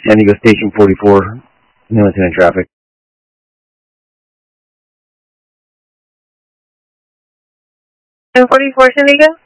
San Diego Station 44, Hamilton in traffic. 1044 San Diego?